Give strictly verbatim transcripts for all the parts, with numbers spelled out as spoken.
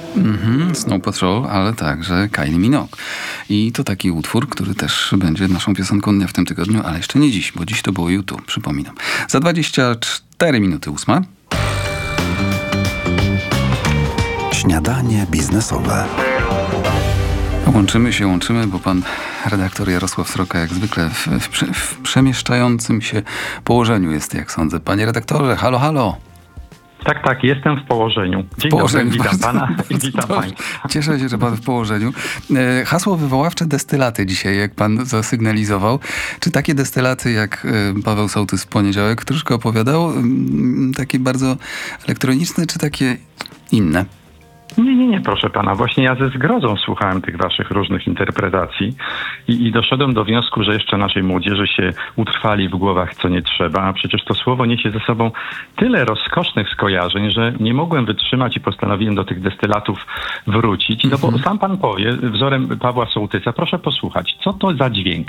Mhm, Snow Patrol, ale także Kylie Minogue. I to taki utwór, który też będzie naszą piosenką dnia w tym tygodniu, ale jeszcze nie dziś, bo dziś to było YouTube, przypominam. Za dwadzieścia cztery minuty ósma. Śniadanie biznesowe. Łączymy się, łączymy, bo pan redaktor Jarosław Sroka jak zwykle w, w, w przemieszczającym się położeniu jest, jak sądzę. Panie redaktorze, halo, halo. Tak, tak, jestem w położeniu. Dzień w położeniu, dobry, witam bardzo, pana i bardzo witam dobrze. państwa. Cieszę się, że pan w położeniu. E, hasło wywoławcze destylaty dzisiaj, jak pan zasygnalizował. Czy takie destylaty, jak e, Paweł Sołtys w poniedziałek troszkę opowiadał, m, takie bardzo elektroniczne, czy takie inne? Nie, nie, nie, proszę pana. Właśnie ja ze zgrodą słuchałem tych waszych różnych interpretacji i, i doszedłem do wniosku, że jeszcze naszej młodzieży się utrwali w głowach, co nie trzeba, a przecież to słowo niesie ze sobą tyle rozkosznych skojarzeń, że nie mogłem wytrzymać i postanowiłem do tych destylatów wrócić. No bo sam pan powie, wzorem Pawła Sołtysa, proszę posłuchać, co to za dźwięk?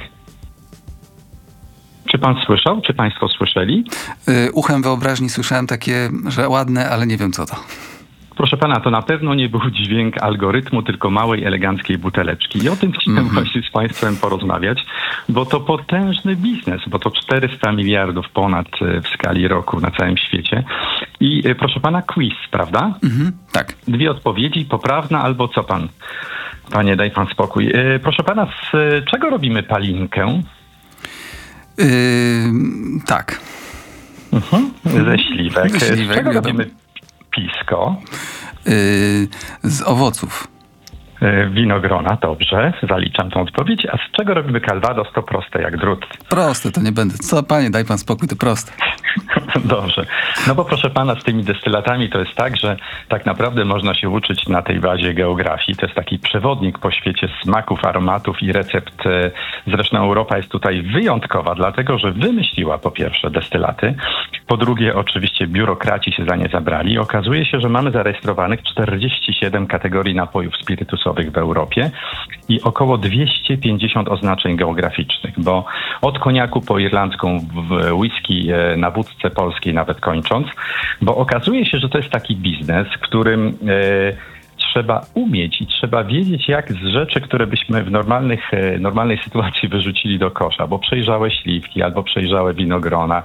Czy pan słyszał? Czy państwo słyszeli? Yy, uchem wyobraźni słyszałem takie, że ładne, ale nie wiem co to. Proszę pana, to na pewno nie był dźwięk algorytmu, tylko małej, eleganckiej buteleczki. I o tym chciałem mm-hmm. właśnie z państwem porozmawiać, bo to potężny biznes, bo to czterysta miliardów ponad w skali roku na całym świecie. I proszę pana, quiz, prawda? Mm-hmm. Tak. Dwie odpowiedzi, poprawna albo co pan? Panie, daj pan spokój. Proszę pana, z czego robimy palinkę? Yy, tak. Mhm. Ze śliwek. Ze śliwek z czego wiadomo. robimy pisko? Yy, z owoców. Winogrona, dobrze, zaliczam tą odpowiedź. A z czego robimy calvados? To proste jak drut. Proste, to nie będę. Co, panie, daj pan spokój, to proste. Dobrze. No bo proszę pana, z tymi destylatami to jest tak, że tak naprawdę można się uczyć na tej bazie geografii. To jest taki przewodnik po świecie smaków, aromatów i recept. Zresztą Europa jest tutaj wyjątkowa, dlatego że wymyśliła po pierwsze destylaty, po drugie oczywiście biurokraci się za nie zabrali. Okazuje się, że mamy zarejestrowanych czterdzieści siedem kategorii napojów spirytusowych w Europie i około dwieście pięćdziesiąt oznaczeń geograficznych, bo od koniaku po irlandzką whisky na wódce polskiej nawet kończąc, bo okazuje się, że to jest taki biznes, w którym e, trzeba umieć i trzeba wiedzieć, jak z rzeczy, które byśmy w normalnych, e, normalnej sytuacji wyrzucili do kosza, bo przejrzałe śliwki albo przejrzałe winogrona,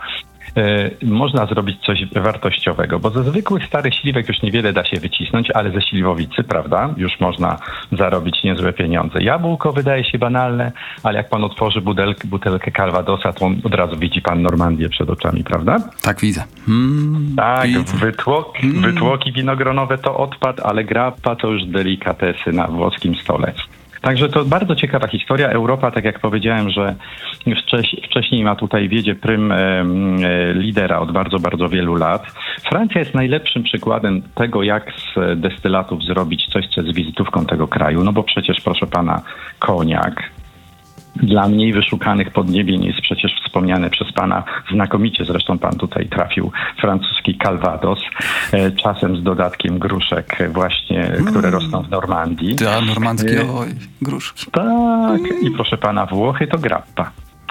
można zrobić coś wartościowego, bo ze zwykłych starych śliwek już niewiele da się wycisnąć, ale ze śliwowicy, prawda, już można zarobić niezłe pieniądze. Jabłko wydaje się banalne, ale jak pan otworzy butelkę, butelkę calvadosa, to od razu widzi pan Normandię przed oczami, prawda? Tak, widzę. Mm, tak, widzę. Wytłoki, mm. wytłoki winogronowe to odpad, ale grappa to już delikatesy na włoskim stole. Także to bardzo ciekawa historia. Europa, tak jak powiedziałem, że wcześniej ma tutaj wiedzie prym lidera od bardzo, bardzo wielu lat. Francja jest najlepszym przykładem tego, jak z destylatów zrobić coś, co jest wizytówką tego kraju. No bo przecież, proszę pana, koniak. Dla mniej wyszukanych podniebień jest przecież wspomniany przez pana, znakomicie zresztą pan tutaj trafił, francuski calvados, czasem z dodatkiem gruszek właśnie, mm. które rosną w Normandii. Ja, normandzkie, oj, gruszki. Tak, i proszę pana, Włochy to grappa.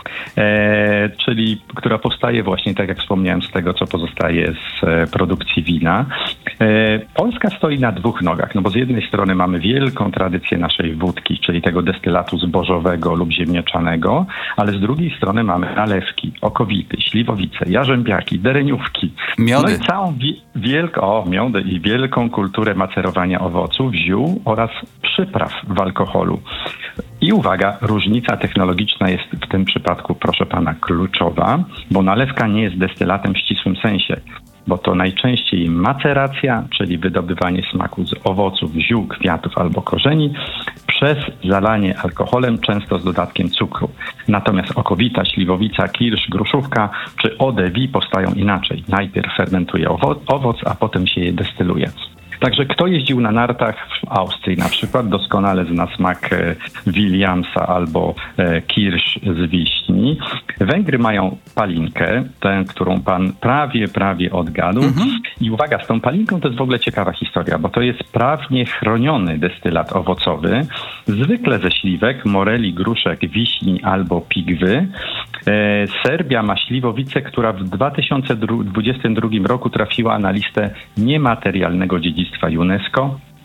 E, czyli która powstaje właśnie, tak jak wspomniałem, z tego, co pozostaje z e, produkcji wina. E, Polska stoi na dwóch nogach, no bo z jednej strony mamy wielką tradycję naszej wódki, czyli tego destylatu zbożowego lub ziemniaczanego, ale z drugiej strony mamy nalewki, okowity, śliwowice, jarzębiaki, dereniówki. Miody. No i całą wi- wielką, o, miody i wielką kulturę macerowania owoców, ziół oraz przypraw w alkoholu. I uwaga, różnica technologiczna jest w tym przypadku, proszę pana, kluczowa, bo nalewka nie jest destylatem w ścisłym sensie, bo to najczęściej maceracja, czyli wydobywanie smaku z owoców, ziół, kwiatów albo korzeni, przez zalanie alkoholem, często z dodatkiem cukru. Natomiast okowita, śliwowica, kirsz, gruszówka czy eau de vie powstają inaczej. Najpierw fermentuje owo- owoc, a potem się je destyluje. Także kto jeździł na nartach w Austrii na przykład, doskonale zna smak e, Williamsa albo e, kirsz z wiśni. Węgry mają palinkę, tę, którą pan prawie, prawie odgadł. Mhm. I uwaga, z tą palinką to jest w ogóle ciekawa historia, bo to jest prawnie chroniony destylat owocowy, zwykle ze śliwek, moreli, gruszek, wiśni albo pigwy. E, Serbia ma śliwowicę, która w dwa tysiące dwudziestym drugim roku trafiła na listę niematerialnego dziedzictwa UNESCO.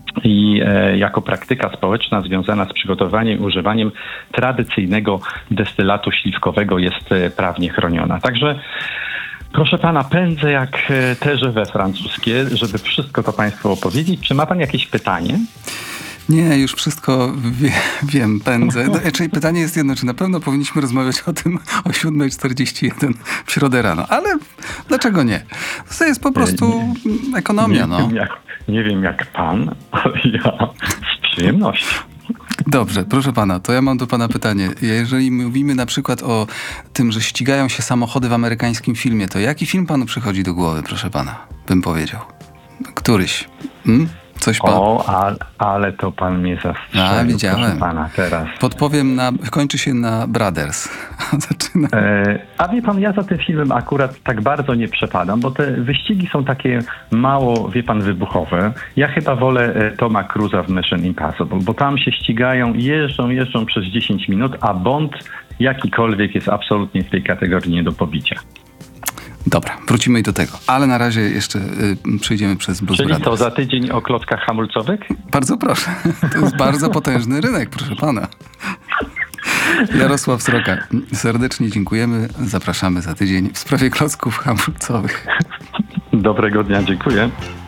i e, jako praktyka społeczna związana z przygotowaniem i używaniem tradycyjnego destylatu śliwkowego jest e, prawnie chroniona. Także proszę pana, pędzę jak e, terze we francuskie, żeby wszystko to państwu opowiedzieć. Czy ma pan jakieś pytanie? Nie, już wszystko wie, wiem, pędzę. No, czyli pytanie jest jedno, czy na pewno powinniśmy rozmawiać o tym o siódma czterdzieści jeden w środę rano, ale dlaczego nie? To jest po prostu nie, ekonomia. Nie, no. wiem jak, nie wiem jak pan, ale ja z przyjemnością. Dobrze, proszę pana, to ja mam do pana pytanie. Jeżeli mówimy na przykład o tym, że ścigają się samochody w amerykańskim filmie, to jaki film panu przychodzi do głowy, proszę pana, bym powiedział? Któryś. Hmm? Coś pan... O, ale, ale to pan mnie zastrzelił. A, widziałem. Proszę pana, teraz. Podpowiem, na, kończy się na Brothers. Zaczyna. E, a wie pan, ja za tym filmem akurat tak bardzo nie przepadam, bo te wyścigi są takie mało, wie pan, wybuchowe. Ja chyba wolę e, Toma Cruise'a w Mission Impossible, bo tam się ścigają, jeżdżą, jeżdżą przez dziesięć minut, a Bond jakikolwiek jest absolutnie w tej kategorii nie do pobicia. Dobra, wrócimy i do tego. Ale na razie jeszcze y, przejdziemy przez Blues Czyli Brothers. to za tydzień o klockach hamulcowych? Bardzo proszę. To jest bardzo potężny rynek, proszę pana. Jarosław Sroka, serdecznie dziękujemy. Zapraszamy za tydzień w sprawie klocków hamulcowych. Dobrego dnia, dziękuję.